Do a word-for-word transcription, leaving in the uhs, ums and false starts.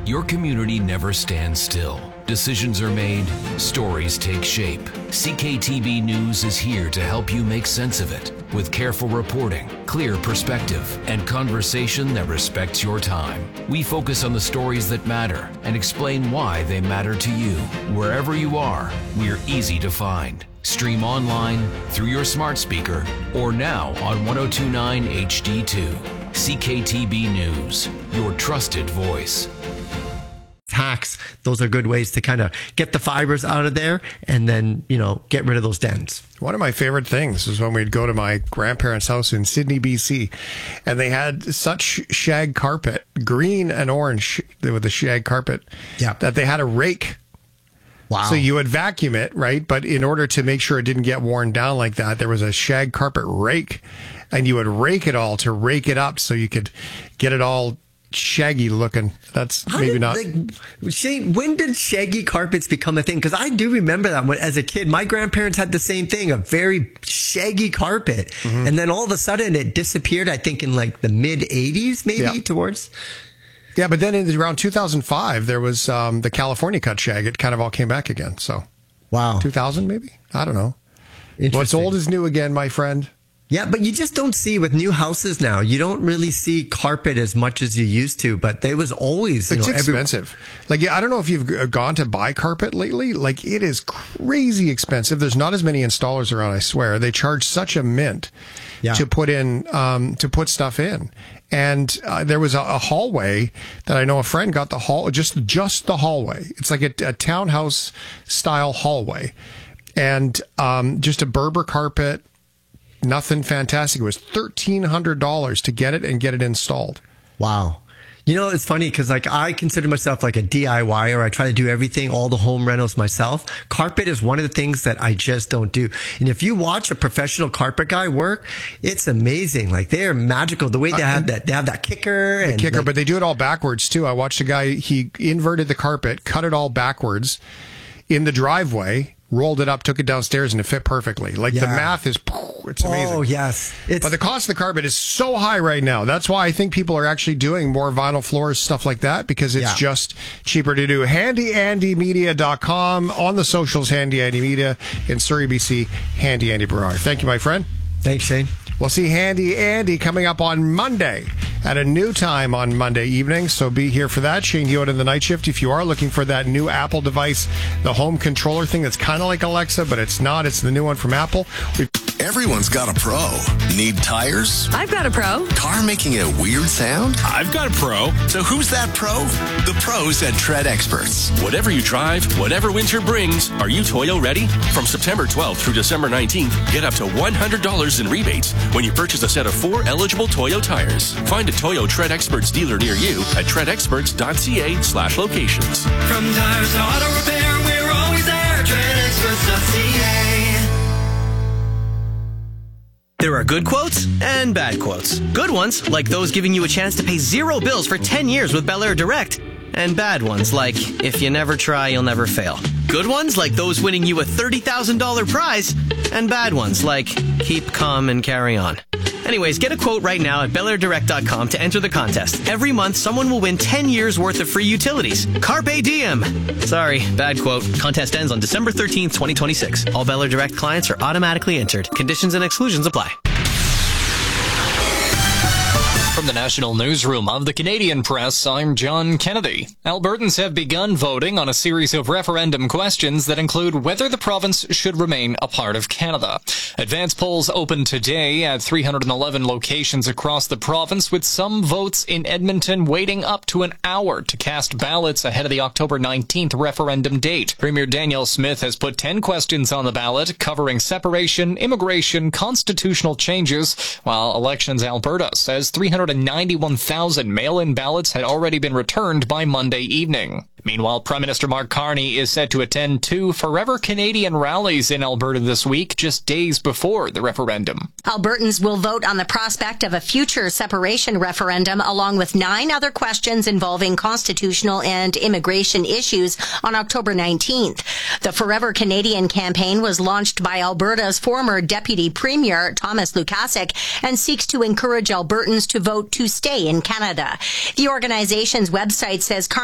Your community never stands still. Decisions are made, stories take shape. C K T B News is here to help you make sense of it with careful reporting, clear perspective, and conversation that respects your time. We focus on the stories that matter and explain why they matter to you. Wherever you are, we're easy to find. Stream online, through your smart speaker, or now on ten twenty-nine H D two. C K T B News, your trusted voice. Hacks, those are good ways to kind of get the fibers out of there and then, you know, get rid of those dents. One of my favorite things is when we'd go to my grandparents' house in Sydney, B C, and they had such shag carpet, green and orange with the shag carpet, yeah. that they had a rake. Wow. So you would vacuum it, right? But in order to make sure it didn't get worn down like that, there was a shag carpet rake, and you would rake it all to rake it up so you could get it all shaggy looking. That's How maybe did, not. Like, Shane, when did shaggy carpets become a thing? Because I do remember that when, as a kid, my grandparents had the same thing, a very shaggy carpet. Mm-hmm. And then all of a sudden it disappeared, I think, in like the mid eighties, maybe yeah. towards. Yeah, but then in around two thousand five, there was um, the California cut shag. It kind of all came back again. So, wow. two thousand maybe? I don't know. What's old is new again, my friend. Yeah, but you just don't see with new houses now. You don't really see carpet as much as you used to, but they was always, you it's know, expensive. Every- like, yeah, I don't know if you've gone to buy carpet lately. Like, it is crazy expensive. There's not as many installers around, I swear. They charge such a mint yeah. to put in, um, to put stuff in. And uh, there was a, a hallway that I know a friend got the hall, just, just the hallway. It's like a, a townhouse style hallway. And, um, just a Berber carpet. Nothing fantastic. It was thirteen hundred dollars to get it and get it installed. Wow. You know, it's funny because like I consider myself like a D I Y er. I try to do everything, all the home rentals myself. Carpet is one of the things that I just don't do. And if you watch a professional carpet guy work, it's amazing. Like they are magical. The way they have that, they have that kicker the and kicker, like, but they do it all backwards too. I watched a guy, he inverted the carpet, cut it all backwards in the driveway, rolled it up, took it downstairs, and it fit perfectly. Like yeah. the math is, it's amazing. Oh, yes. It's, but the cost of the carpet is so high right now. That's why I think people are actually doing more vinyl floors, stuff like that, because it's yeah. just cheaper to do. handy andy media dot com, on the socials, Handy Andy Media, in Surrey, B C, Handy Andy Berard. Thank you, my friend. Thanks, Shane. We'll see Handy Andy coming up on Monday at a new time on Monday evening, so be here for that. Shane Hewitt in the night shift. If you are looking for that new Apple device, the home controller thing that's kind of like Alexa, but it's not. It's the new one from Apple. We've Everyone's got a pro. Need tires? I've got a pro. Car making a weird sound? I've got a pro. So who's that pro? The pros at Tread Experts. Whatever you drive, whatever winter brings, are you Toyo ready? From September twelfth through December nineteenth, get up to one hundred dollars in rebates when you purchase a set of four eligible Toyo tires. Find a Toyo Tread Experts dealer near you at tread experts dot c a slash locations. From tires to auto repair, we're always there. tread experts dot c a. There are good quotes and bad quotes. Good ones, like those giving you a chance to pay zero bills for ten years with Bel Air Direct. And bad ones, like, if you never try, you'll never fail. Good ones, like those winning you a thirty thousand dollars prize. And bad ones, like, keep calm and carry on. Anyways, get a quote right now at bel air direct dot com to enter the contest. Every month, someone will win ten years worth of free utilities. Carpe diem. Sorry, bad quote. Contest ends on December thirteenth, twenty twenty-six. All Bel Air Direct clients are automatically entered. Conditions and exclusions apply. From the National Newsroom of the Canadian Press, I'm John Kennedy. Albertans have begun voting on a series of referendum questions that include whether the province should remain a part of Canada. Advance polls open today at three hundred eleven locations across the province, with some votes in Edmonton waiting up to an hour to cast ballots ahead of the October nineteenth referendum date. Premier Danielle Smith has put ten questions on the ballot covering separation, immigration, constitutional changes, while Elections Alberta says three hundred ninety-one thousand mail-in ballots had already been returned by Monday evening. Meanwhile, Prime Minister Mark Carney is set to attend two Forever Canadian rallies in Alberta this week, just days before the referendum. Albertans will vote on the prospect of a future separation referendum, along with nine other questions involving constitutional and immigration issues on October nineteenth. The Forever Canadian campaign was launched by Alberta's former Deputy Premier, Thomas Lukasik, and seeks to encourage Albertans to vote to stay in Canada. The organization's website says